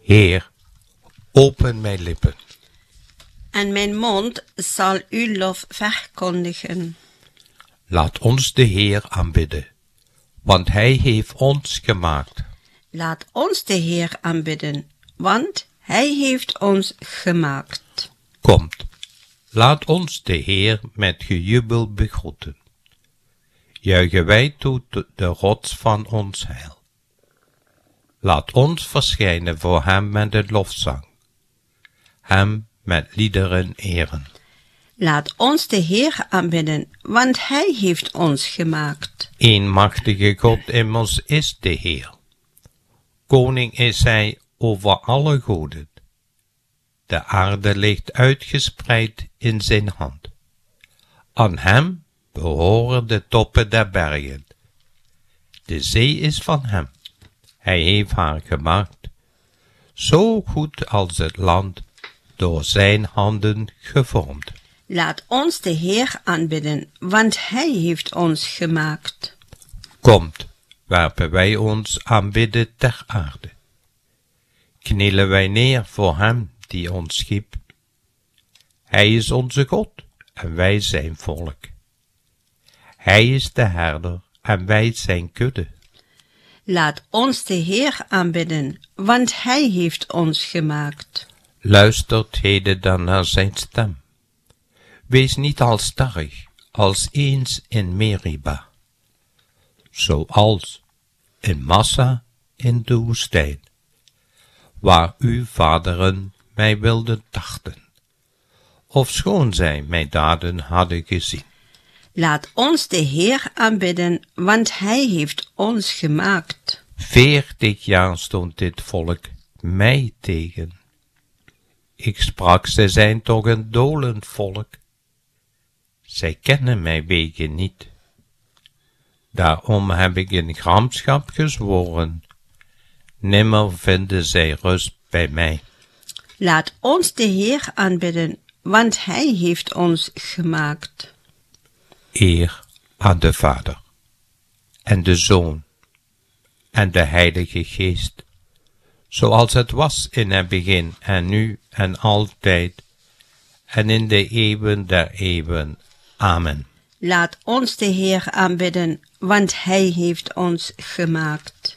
Heer, open mijn lippen. En mijn mond zal uw lof verkondigen. Laat ons de Heer aanbidden, want Hij heeft ons gemaakt. Laat ons de Heer aanbidden, want Hij heeft ons gemaakt. Komt, laat ons de Heer met gejubel begroeten. Juichen wij toe de rots van ons heil. Laat ons verschijnen voor Hem met het lofzang, Hem met liederen eren. Laat ons de Heer aanbidden, want Hij heeft ons gemaakt. Een machtige God immers is de Heer. Koning is Hij over alle goden. De aarde ligt uitgespreid in zijn hand. Aan Hem behoren de toppen der bergen. De zee is van Hem. Hij heeft haar gemaakt. Zo goed als het land door zijn handen gevormd. Laat ons de Heer aanbidden, want Hij heeft ons gemaakt. Komt, werpen wij ons aanbidden ter aarde. Knielen wij neer voor Hem die ons schiep. Hij is onze God en wij zijn volk. Hij is de herder en wij zijn kudde. Laat ons de Heer aanbidden, want Hij heeft ons gemaakt. Luistert heden dan naar zijn stem. Wees niet halstarrig, als eens in Meriba, zoals in Massa in de woestijn, waar uw vaderen mij wilden tarten, ofschoon zij mijn daden hadden gezien. Laat ons de Heer aanbidden, want Hij heeft ons gemaakt. 40 jaar stond dit volk mij tegen. Ik sprak, zij zijn toch een dolend volk. Zij kennen mijn wegen niet. Daarom heb ik in gramschap gezworen. Nimmer vinden zij rust bij mij. Laat ons de Heer aanbidden, want Hij heeft ons gemaakt. Eer aan de Vader en de Zoon en de Heilige Geest, zoals het was in het begin en nu en altijd en in de eeuwen der eeuwen. Amen. Laat ons de Heer aanbidden, want Hij heeft ons gemaakt.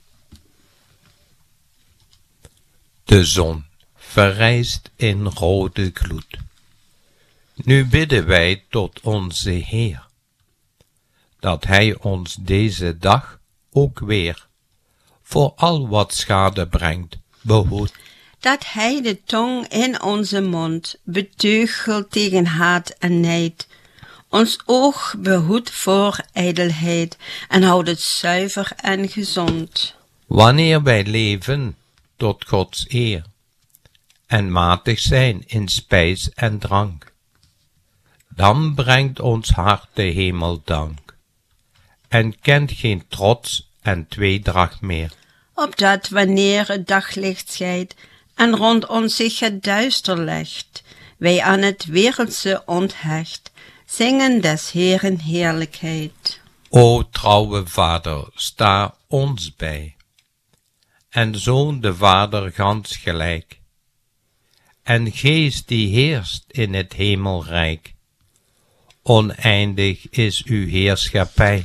De zon verrijst in rode gloed. Nu bidden wij tot onze Heer, dat Hij ons deze dag ook weer, voor al wat schade brengt, behoedt. Dat Hij de tong in onze mond beteugelt tegen haat en nijd, ons oog behoedt voor ijdelheid en houdt het zuiver en gezond. Wanneer wij leven tot Gods eer en matig zijn in spijs en drank, dan brengt ons hart de hemel dank en kent geen trots en tweedracht meer. Opdat wanneer het daglicht schijnt en rond ons zich het duister legt, wij aan het wereldse onthecht zingen des Heeren heerlijkheid. O trouwe Vader, sta ons bij, en Zoon de Vader gans gelijk, en Geest die heerst in het hemelrijk, oneindig is uw heerschappij.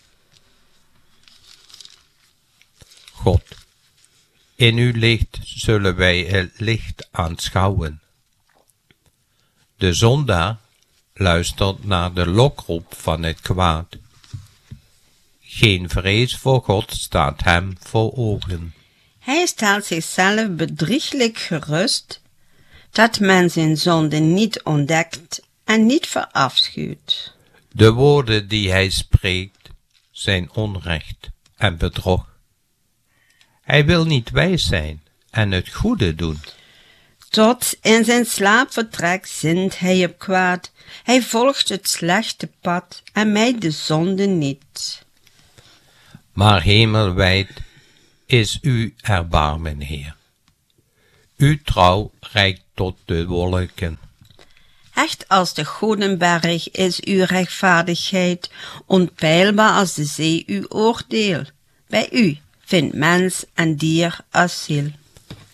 God, in uw licht zullen wij het licht aanschouwen. De zondaar luistert naar de lokroep van het kwaad. Geen vrees voor God staat hem voor ogen. Hij stelt zichzelf bedrieglijk gerust, dat men zijn zonde niet ontdekt en niet verafschuwt. De woorden die hij spreekt zijn onrecht en bedrog. Hij wil niet wijs zijn en het goede doen. Tot in zijn slaapvertrek zint hij op kwaad. Hij volgt het slechte pad en mijdt de zonde niet. Maar hemelwijd is uw erbarmen, Heer. Uw trouw reikt tot de wolken. Echt als de Godenberg is uw rechtvaardigheid, onpeilbaar als de zee uw oordeel. Bij u vindt mens en dier asiel.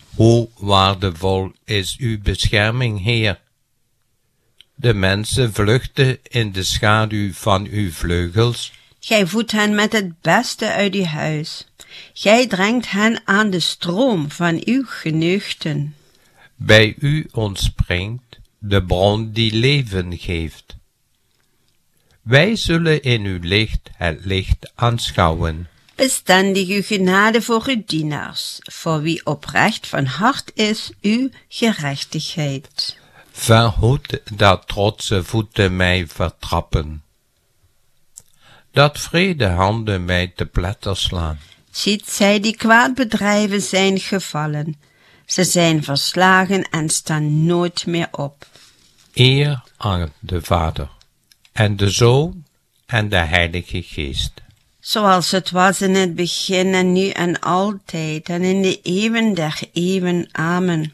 Hoe waardevol is uw bescherming, Heer. De mensen vluchten in de schaduw van uw vleugels. Gij voedt hen met het beste uit uw huis. Gij drengt hen aan de stroom van uw geneugten. Bij u ontspringt de bron die leven geeft. Wij zullen in uw licht het licht aanschouwen. Bestendig uw genade voor uw dienaars, voor wie oprecht van hart is uw gerechtigheid. Verhoed dat trotse voeten mij vertrappen, dat vrede handen mij te pletter slaan. Ziet zij die kwaad bedrijven zijn gevallen, ze zijn verslagen en staan nooit meer op. Eer aan de Vader, en de Zoon, en de Heilige Geest. Zoals het was in het begin en nu en altijd en in de eeuwen der eeuwen. Amen.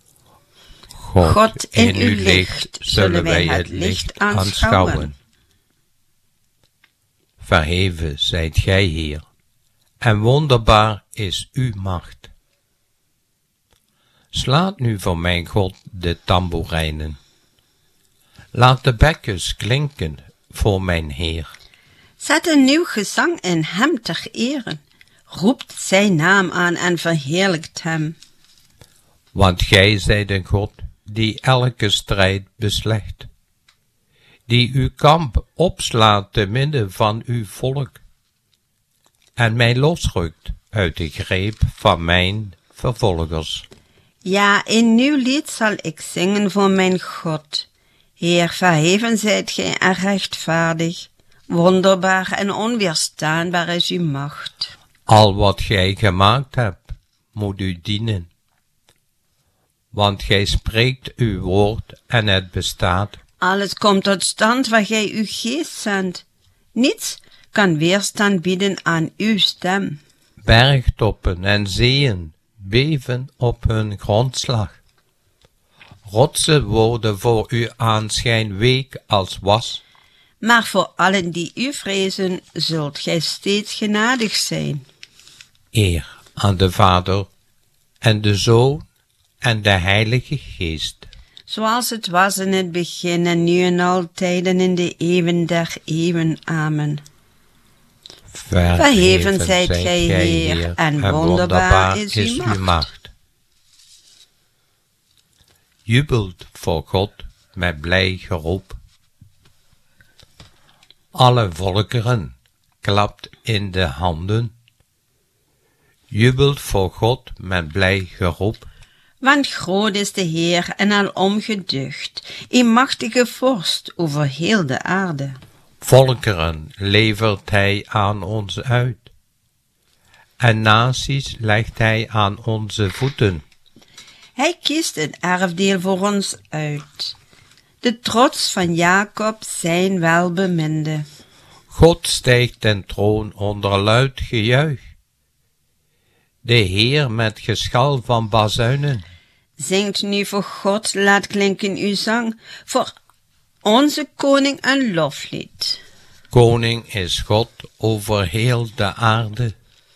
God, in uw licht zullen wij het licht aanschouwen. Verheven zijt gij, Heer, en wonderbaar is uw macht. Slaat nu voor mijn God de tamboerijnen. Laat de bekkens klinken voor mijn Heer. Zet een nieuw gezang in hem ter ere. Roept zijn naam aan en verheerlijkt hem. Want gij zijt een God die elke strijd beslecht, die uw kamp opslaat te midden van uw volk, en mij losrukt uit de greep van mijn vervolgers. Ja, een nieuw lied zal ik zingen voor mijn God. Heer, verheven zijt gij en rechtvaardig, wonderbaar en onweerstaanbaar is uw macht. Al wat gij gemaakt hebt, moet u dienen, want gij spreekt uw woord en het bestaat. Alles komt tot stand waar gij uw geest zendt. Niets kan weerstand bieden aan uw stem. Bergtoppen en zeeën beven op hun grondslag. Rotsen worden voor uw aanschijn week als was. Maar voor allen die u vrezen, zult gij steeds genadig zijn. Eer aan de Vader en de Zoon en de Heilige Geest. Zoals het was in het begin en nu en altijd en in de eeuwen der eeuwen. Amen. Verheven zijt gij, Heer, en wonderbaar is uw macht. Jubelt voor God met blij geroep. Alle volkeren klapt in de handen. Jubelt voor God met blij geroep. Want groot is de Heer en alom geducht, een machtige vorst over heel de aarde. Volkeren levert hij aan ons uit, en naties legt hij aan onze voeten. Hij kiest een erfdeel voor ons uit, de trots van Jacob zijn welbeminde. God stijgt ten troon onder luid gejuich, de Heer met geschal van bazuinen. Zingt nu voor God, laat klinken uw zang, voor onze koning een loflied. Koning is God over heel de aarde.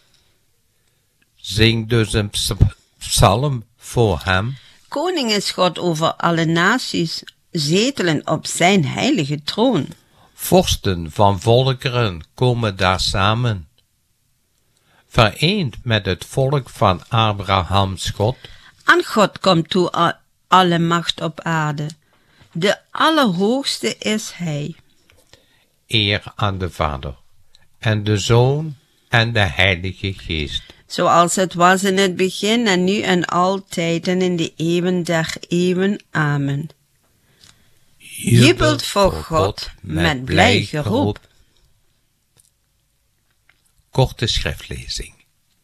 Zing dus een psalm voor hem. Koning is God over alle naties, zetelen op zijn heilige troon. Vorsten van volkeren komen daar samen, vereend met het volk van Abrahams God. Aan God komt toe alle macht op aarde, de Allerhoogste is hij. Eer aan de Vader, en de Zoon, en de Heilige Geest. Zoals het was in het begin en nu en altijd en in de eeuwen der eeuwen. Amen. Jubelt voor God met blij geroep. Korte schriftlezing.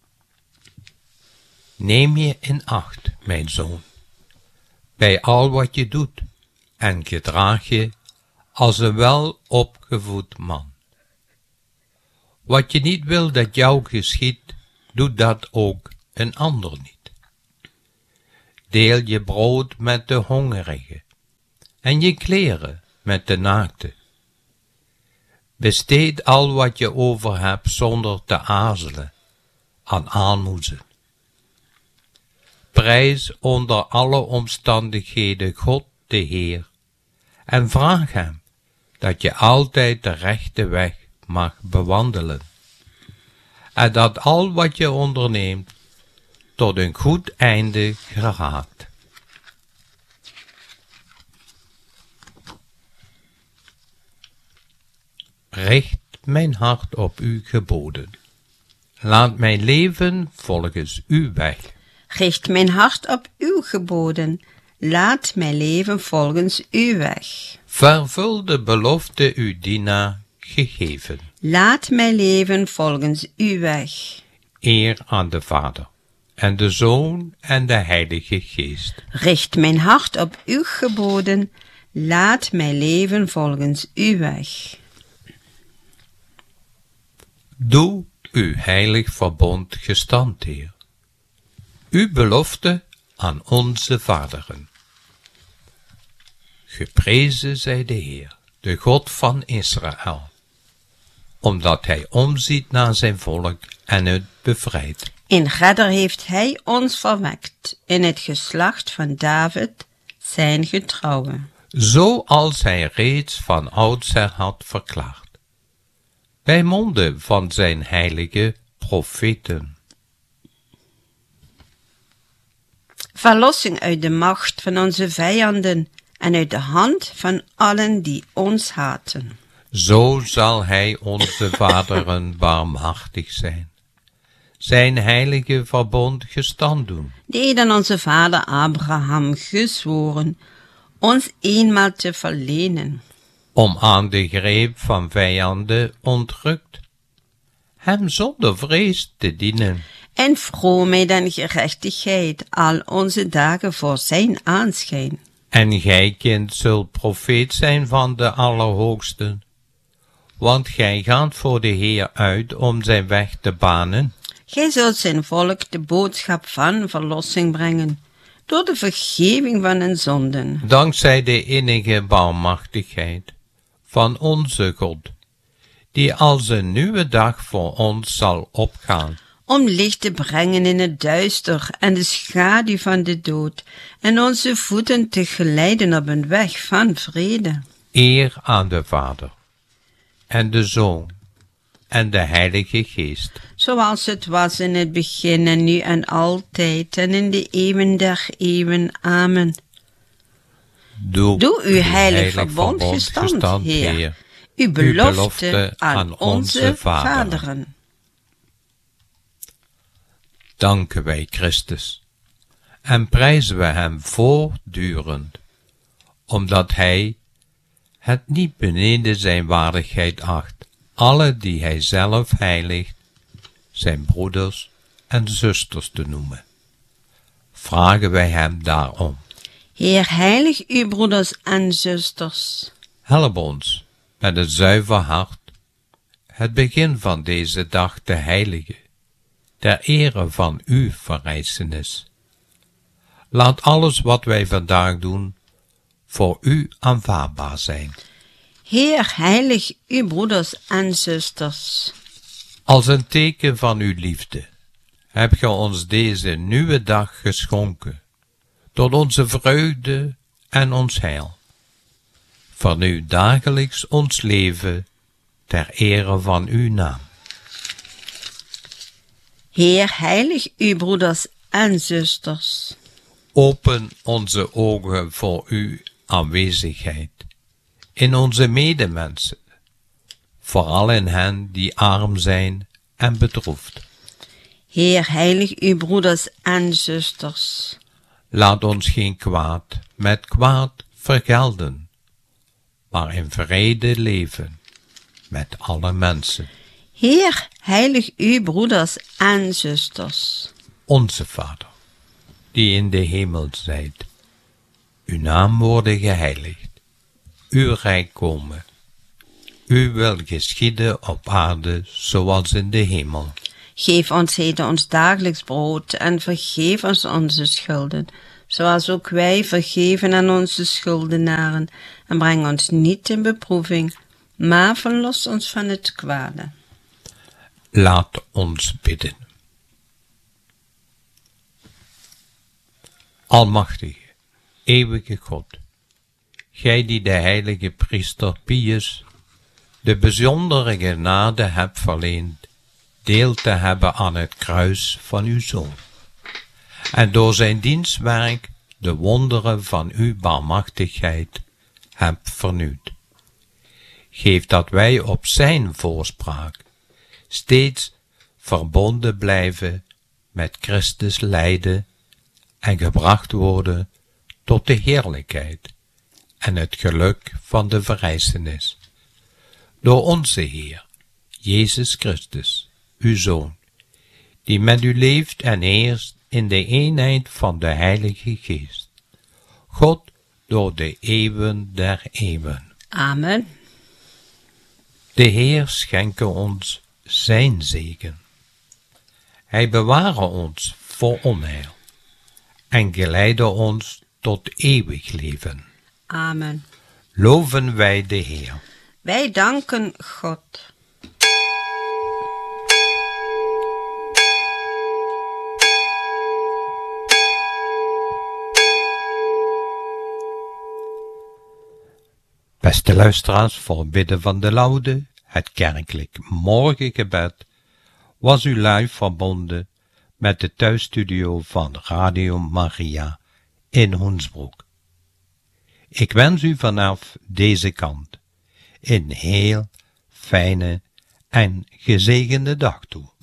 Neem je in acht, mijn zoon, bij al wat je doet, en gedraag je als een welopgevoed man. Wat je niet wil dat jou geschiedt, doe dat ook een ander niet. Deel je brood met de hongerige, en je kleren met de naakte. Besteed al wat je over hebt zonder te aarzelen aan aalmoezen. Prijs onder alle omstandigheden God de Heer en vraag hem dat je altijd de rechte weg mag bewandelen en dat al wat je onderneemt tot een goed einde geraakt. Richt mijn hart op uw geboden. Laat mijn leven volgens uw weg. Richt mijn hart op uw geboden. Laat mijn leven volgens uw weg. Vervul de belofte uw dienaar gegeven. Laat mijn leven volgens uw weg. Eer aan de Vader en de Zoon en de Heilige Geest. Richt mijn hart op uw geboden. Laat mijn leven volgens uw weg. Doe uw heilig verbond gestand, Heer. Uw belofte aan onze vaderen. Geprezen zij de Heer, de God van Israël, omdat hij omziet naar zijn volk en het bevrijdt. In redder heeft hij ons verwekt, in het geslacht van David, zijn getrouwe. Zoals hij reeds van oudsher had verklaard, bij monden van zijn heilige profeten. Verlossing uit de macht van onze vijanden en uit de hand van allen die ons haten. Zo zal hij onze vaderen barmhartig zijn, zijn heilige verbond gestand doen. Die aan onze vader Abraham gezworen, ons eenmaal te verlenen. Om aan de greep van vijanden ontrukt, hem zonder vrees te dienen. En vroomheid en gerechtigheid al onze dagen voor zijn aanschijn. En gij, kind, zult profeet zijn van de Allerhoogste, want gij gaat voor de Heer uit om zijn weg te banen. Gij zult zijn volk de boodschap van verlossing brengen, door de vergeving van hun zonden. Dankzij de innige barmhartigheid van onze God, die als een nieuwe dag voor ons zal opgaan. Om licht te brengen in het duister en de schaduw van de dood, en onze voeten te geleiden op een weg van vrede. Eer aan de Vader en de Zoon en de Heilige Geest. Zoals het was in het begin en nu en altijd en in de eeuwen der eeuwen. Amen. Doe uw heilig verbond gestand, Heer, uw belofte aan onze vaderen. Danken wij Christus en prijzen we hem voortdurend, omdat hij het niet beneden zijn waardigheid acht, alle die hij zelf heiligt, zijn broeders en zusters te noemen. Vragen wij hem daarom. Heer, heilig uw broeders en zusters. Help ons met een zuiver hart het begin van deze dag te heiligen, ter ere van uw verrijzenis. Laat alles wat wij vandaag doen voor u aanvaardbaar zijn. Heer, heilig uw broeders en zusters. Als een teken van uw liefde heb ge ons deze nieuwe dag geschonken, tot onze vreugde en ons heil. Vernieuw dagelijks ons leven ter ere van uw naam. Heer, heilig uw broeders en zusters. Open onze ogen voor uw aanwezigheid in onze medemensen, vooral in hen die arm zijn en bedroefd. Heer, heilig uw broeders en zusters. Laat ons geen kwaad met kwaad vergelden, maar in vrede leven met alle mensen. Heer, heilig uw broeders en zusters. Onze Vader, die in de hemel zijt, uw naam worden geheiligd, uw rijk komen, uw wil geschieden op aarde zoals in de hemel. Geef ons heden ons dagelijks brood en vergeef ons onze schulden, zoals ook wij vergeven aan onze schuldenaren. En breng ons niet in beproeving, maar verlos ons van het kwade. Laat ons bidden. Almachtige, eeuwige God, gij die de heilige priester Pius de bijzondere genade hebt verleend deel te hebben aan het kruis van uw Zoon, en door zijn dienstwerk de wonderen van uw barmhartigheid hebt vernieuwd. Geef dat wij op zijn voorspraak steeds verbonden blijven met Christus lijden en gebracht worden tot de heerlijkheid en het geluk van de verrijzenis. Door onze Heer, Jezus Christus, uw Zoon, die met u leeft en heerst in de eenheid van de Heilige Geest, God door de eeuwen der eeuwen. Amen. De Heer schenke ons zijn zegen. Hij beware ons voor onheil en geleide ons tot eeuwig leven. Amen. Loven wij de Heer. Wij danken God. Beste luisteraars, voor het bidden van de laude, het kerkelijk morgengebed, was u live verbonden met de thuisstudio van Radio Maria in Hoensbroek. Ik wens u vanaf deze kant een heel fijne en gezegende dag toe.